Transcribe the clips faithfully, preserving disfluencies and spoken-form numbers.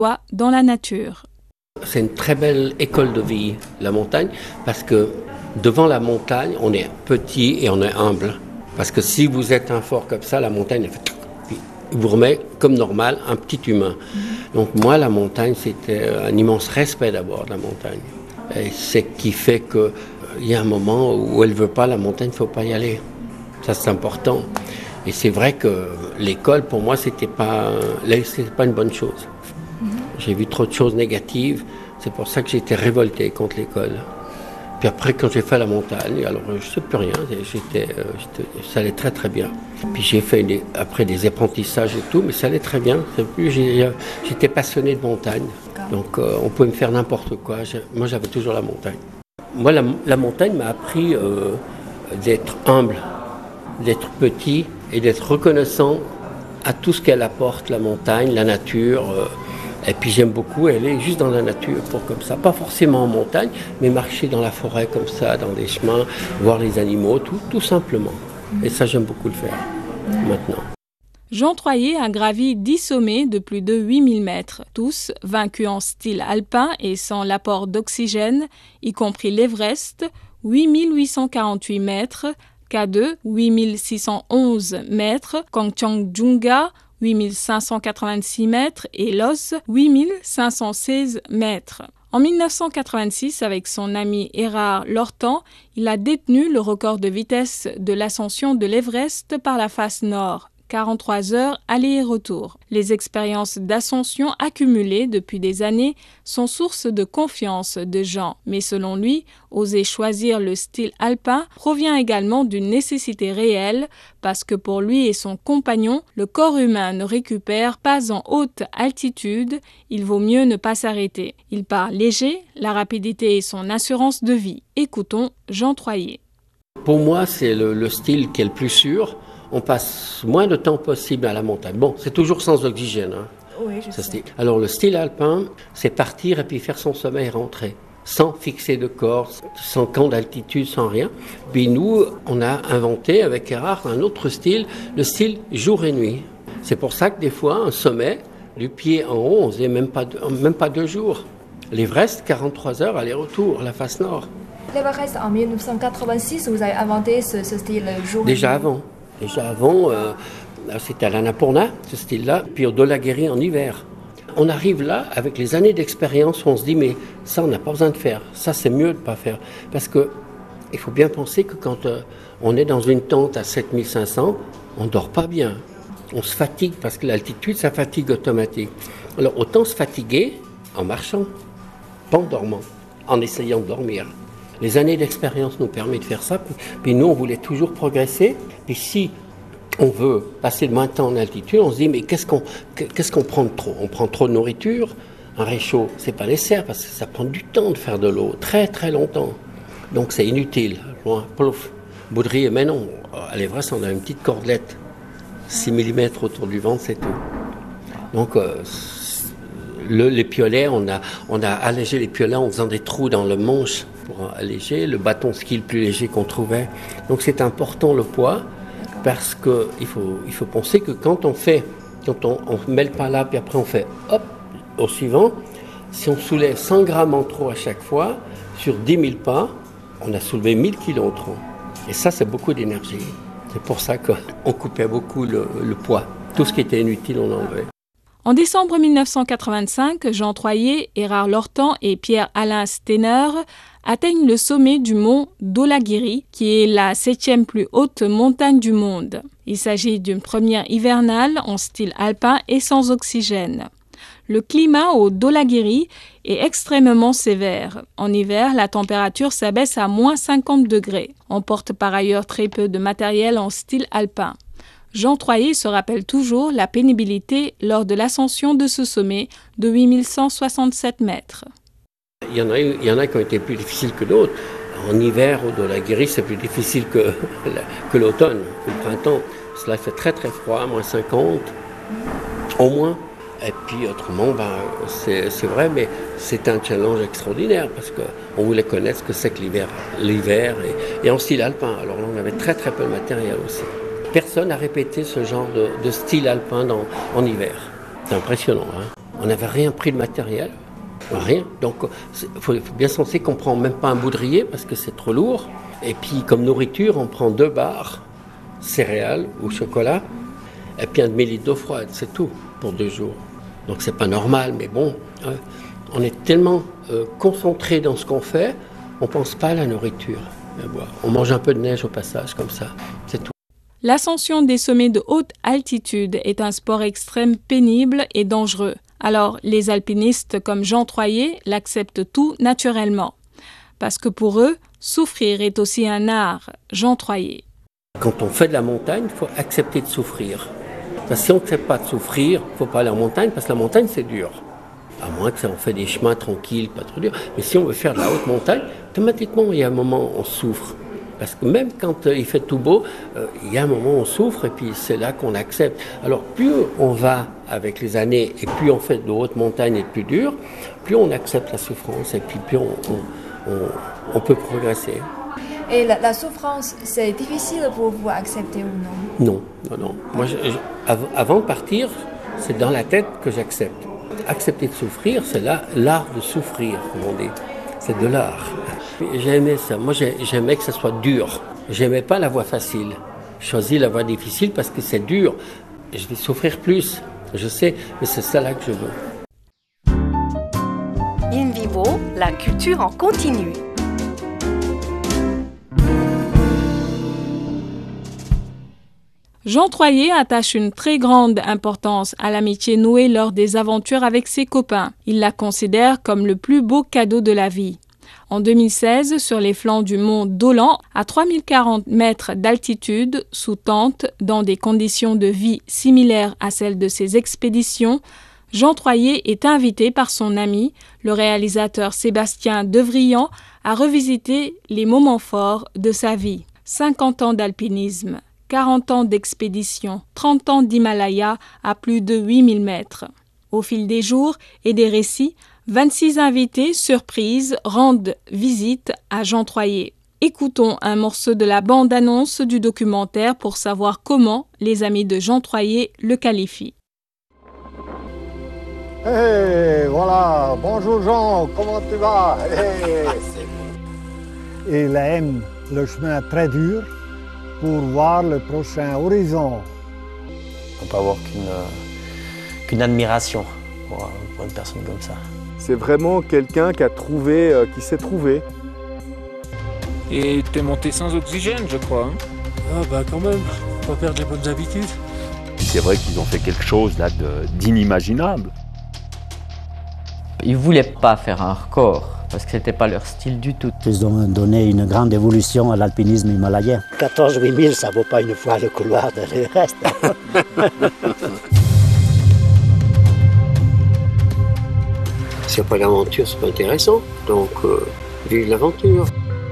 dans la nature. C'est une très belle école de vie, la montagne, parce que devant la montagne, on est petit et on est humble. Parce que si vous êtes un fort comme ça, la montagne, elle fait, puis vous remet comme normal un petit humain. Donc moi, la montagne, c'était un immense respect d'abord de la montagne. Et c'est ce qui fait qu'il y a un moment où elle ne veut pas, la montagne, il ne faut pas y aller. Ça, c'est important. Et c'est vrai que l'école, pour moi, c'était pas, c'était pas une bonne chose. J'ai vu trop de choses négatives. C'est pour ça que j'étais révolté contre l'école. Puis après, quand j'ai fait la montagne, alors je ne sais plus rien, j'étais, j'étais, ça allait très très bien. Puis j'ai fait des, après des apprentissages et tout, mais ça allait très bien. Plus, j'ai, j'étais passionné de montagne, donc euh, on pouvait me faire n'importe quoi. J'ai, moi, j'avais toujours la montagne. Moi, la, la montagne m'a appris euh, d'être humble, d'être petit et d'être reconnaissant à tout ce qu'elle apporte, la montagne, la nature. Euh, Et puis j'aime beaucoup aller juste dans la nature, pour comme ça, pas forcément en montagne, mais marcher dans la forêt comme ça, dans des chemins, voir les animaux, tout, tout simplement. Et ça, j'aime beaucoup le faire, maintenant. Jean Troyer a gravi dix sommets de plus de huit mille mètres, tous vaincus en style alpin et sans l'apport d'oxygène, y compris l'Everest, huit mille huit cent quarante-huit mètres, K deux, huit mille six cent onze mètres, Kangchenjunga, huit mille cinq cent quatre-vingt-six mètres et Lhotse, huit mille cinq cent seize mètres. En dix-neuf cent quatre-vingt-six, avec son ami Erard Lortan, il a détenu le record de vitesse de l'ascension de l'Everest par la face nord, quarante-trois heures aller et retour. Les expériences d'ascension accumulées depuis des années sont source de confiance de Jean, mais selon lui, oser choisir le style alpin provient également d'une nécessité réelle, parce que pour lui et son compagnon, le corps humain ne récupère pas en haute altitude, il vaut mieux ne pas s'arrêter. Il part léger, la rapidité est son assurance de vie. Écoutons Jean Troyer. Pour moi, c'est le, le style qui est le plus sûr. On passe moins de temps possible à la montagne. Bon, c'est toujours sans oxygène. Hein. Oui, je sais. Style. Alors, le style alpin, c'est partir et puis faire son sommet et rentrer. Sans fixer de corps, sans camp d'altitude, sans rien. Puis nous, on a inventé avec Erard un autre style, le style jour et nuit. C'est pour ça que des fois, un sommet, du pied en haut, on faisait même pas, deux, même pas deux jours. L'Everest, quarante-trois heures, aller-retour, la face nord. L'Everest, en dix-neuf cent quatre-vingt-six, vous avez inventé ce, ce style jour et nuit. Déjà avant. Déjà avant, euh, c'était à l'Annapurna, ce style-là, puis au Dhaulagiri en hiver. On arrive là, avec les années d'expérience, où on se dit, mais ça, on n'a pas besoin de faire. Ça, c'est mieux de ne pas faire. Parce qu'il faut bien penser que quand euh, on est dans une tente à sept mille cinq cents, on ne dort pas bien. On se fatigue, parce que l'altitude, ça fatigue automatique. Alors, autant se fatiguer en marchant, pas en dormant, en essayant de dormir. Les années d'expérience nous permettent de faire ça. Puis nous, on voulait toujours progresser. Puis si on veut passer le moins de temps en altitude, on se dit, mais qu'est-ce qu'on, qu'est-ce qu'on prend de trop ? On prend trop de nourriture. Un réchaud, c'est pas nécessaire parce que ça prend du temps de faire de l'eau, très très longtemps. Donc c'est inutile. Loin, plouf, Boudrier, mais non. À l'Everest, on a une petite cordelette, six millimètres autour du ventre, c'est tout. Donc euh, le, les piolets, on a, on a allégé les piolets en faisant des trous dans le manche pour alléger, le bâton ski le plus léger qu'on trouvait. Donc c'est important le poids, parce qu'il faut, il faut penser que quand on fait, quand on, on met le pas là, puis après on fait hop, au suivant, si on soulève cent grammes en trop à chaque fois, sur dix mille pas, on a soulevé mille kilos en trop. Et ça, c'est beaucoup d'énergie. C'est pour ça qu'on coupait beaucoup le, le poids. Tout ce qui était inutile, on enlevait. En décembre dix-neuf cent quatre-vingt-cinq, Jean Troyer, Erard Lortan et Pierre-Alain Steiner atteignent le sommet du mont Dhaulagiri, qui est la septième plus haute montagne du monde. Il s'agit d'une première hivernale en style alpin et sans oxygène. Le climat au Dhaulagiri est extrêmement sévère. En hiver, la température s'abaisse à moins cinquante degrés. On porte par ailleurs très peu de matériel en style alpin. Jean Troyer se rappelle toujours la pénibilité lors de l'ascension de ce sommet de huit mille cent soixante-sept mètres. Il y en a, il y en a qui ont été plus difficiles que d'autres. En hiver, au Dhaulagiri, c'est plus difficile que, que l'automne, que le printemps. Cela fait très très froid, moins cinquante, au moins. Et puis autrement, ben, c'est, c'est vrai, mais c'est un challenge extraordinaire parce qu'on voulait connaître ce que c'est que l'hiver, l'hiver et, et en style alpin. Alors là, on avait très très peu de matériel aussi. Personne n'a répété ce genre de, de style alpin dans, en hiver. C'est impressionnant. Hein. On n'avait rien pris de matériel, rien. Donc il faut, faut bien penser qu'on ne prend même pas un boudrier parce que c'est trop lourd. Et puis comme nourriture, on prend deux barres, céréales ou chocolat, et puis un demi-litre d'eau froide, c'est tout pour deux jours. Donc c'est pas normal, mais bon, hein, on est tellement euh, concentré dans ce qu'on fait, on pense pas à la nourriture. On mange un peu de neige au passage, comme ça, c'est tout. L'ascension des sommets de haute altitude est un sport extrême pénible et dangereux. Alors, les alpinistes comme Jean Troyer l'acceptent tout naturellement. Parce que pour eux, souffrir est aussi un art. Jean Troyer. Quand on fait de la montagne, il faut accepter de souffrir. Parce que si on n'accepte pas de souffrir, il ne faut pas aller en montagne, parce que la montagne, c'est dur. À moins que ça, on fait des chemins tranquilles, pas trop durs. Mais si on veut faire de la haute montagne, automatiquement, il y a un moment où on souffre. Parce que même quand euh, il fait tout beau, euh, il y a un moment où on souffre et puis c'est là qu'on accepte. Alors plus on va avec les années et plus on fait de haute montagne et de plus dur, plus on accepte la souffrance et puis plus on, on, on, on peut progresser. Et la, la souffrance, c'est difficile pour vous accepter ou non? Non, non, non. Moi, je, je, av- avant de partir, c'est dans la tête que j'accepte. Accepter de souffrir, c'est là l'art de souffrir, comme on dit. C'est de l'art. J'aimais ça. Moi, j'aimais que ça soit dur. J'aimais pas la voie facile. Je choisis la voie difficile parce que c'est dur. Je vais souffrir plus, je sais, mais c'est ça là que je veux. In Vivo, la culture en continu. Jean Troyer attache une très grande importance à l'amitié nouée lors des aventures avec ses copains. Il la considère comme le plus beau cadeau de la vie. En deux mille seize, sur les flancs du mont Dolan, à trois mille quarante mètres d'altitude, sous tente, dans des conditions de vie similaires à celles de ses expéditions, Jean Troyer est invité par son ami, le réalisateur Sébastien Devrillon, à revisiter les moments forts de sa vie. cinquante ans d'alpinisme, quarante ans d'expédition, trente ans d'Himalaya à plus de huit mille mètres. Au fil des jours et des récits, vingt-six invités surprises rendent visite à Jean Troyer. Écoutons un morceau de la bande-annonce du documentaire pour savoir comment les amis de Jean Troyer le qualifient. Hey, voilà, bonjour Jean, comment tu vas? Hey. Il aime le chemin très dur pour voir le prochain horizon. On peut avoir qu'une, euh, qu'une admiration pour, pour une personne comme ça. C'est vraiment quelqu'un qui a trouvé, euh, qui s'est trouvé. Et t'es monté sans oxygène, je crois. Hein. Ah bah quand même, faut pas perdre les bonnes habitudes. C'est vrai qu'ils ont fait quelque chose là de, d'inimaginable. Ils ne voulaient pas faire un record, parce que ce n'était pas leur style du tout. Ils ont donné une grande évolution à l'alpinisme himalayen. quatorze huit mille, ça ne vaut pas une fois le couloir de l'Everest. S'il n'y a pas d'aventure, c'est pas intéressant. Donc, euh, vive l'aventure.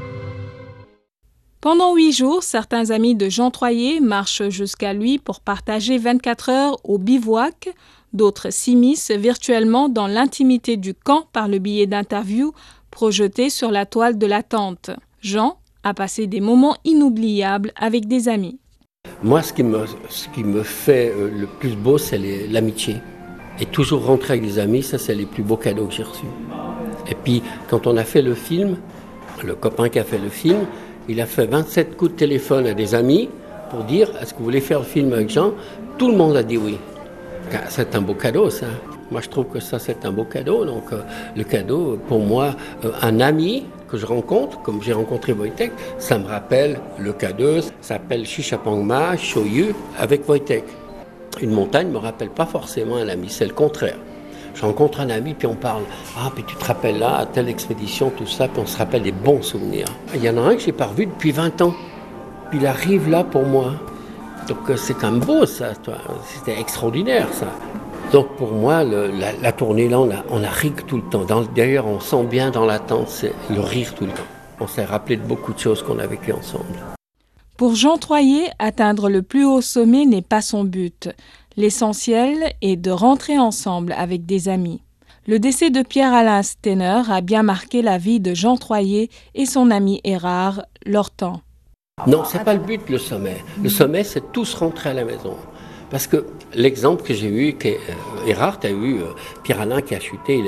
Pendant huit jours, certains amis de Jean Troyer marchent jusqu'à lui pour partager vingt-quatre heures au bivouac. D'autres s'immiscent virtuellement dans l'intimité du camp par le biais d'interviews projetées sur la toile de la tente. Jean a passé des moments inoubliables avec des amis. Moi, ce qui me, ce qui me fait euh, le plus beau, c'est les, l'amitié. Et toujours rentrer avec des amis, ça, c'est les plus beaux cadeaux que j'ai reçus. Et puis, quand on a fait le film, le copain qui a fait le film, il a fait vingt-sept coups de téléphone à des amis pour dire « Est-ce que vous voulez faire le film avec Jean ?» Tout le monde a dit oui. C'est un beau cadeau, ça. Moi, je trouve que ça, c'est un beau cadeau. Donc, euh, le cadeau, pour moi, euh, un ami que je rencontre, comme j'ai rencontré Wojtek, ça me rappelle le cadeau, ça s'appelle Shishapangma, Shoyu, avec Wojtek. Une montagne ne me rappelle pas forcément un ami, c'est le contraire. Je rencontre un ami, puis on parle, ah, puis tu te rappelles là, à telle expédition, tout ça, puis on se rappelle des bons souvenirs. Il y en a un que je n'ai pas revu depuis vingt ans, puis il arrive là pour moi. Donc c'est quand même beau, ça, c'était extraordinaire, ça. Donc pour moi, le, la, la tournée là, on a, on a ri tout le temps. Dans, d'ailleurs, on sent bien dans l'attente, c'est le rire tout le temps. On s'est rappelé de beaucoup de choses qu'on a vécues ensemble. Pour Jean Troyer, atteindre le plus haut sommet n'est pas son but. L'essentiel est de rentrer ensemble avec des amis. Le décès de Pierre-Alain Steiner a bien marqué la vie de Jean Troyer et son ami Erard, Lortan. Non, c'est pas le but, le sommet. Le sommet, c'est tous rentrer à la maison. Parce que l'exemple que j'ai eu, qui est, euh, est rare, tu as eu euh, Pierre Alain qui a chuté, il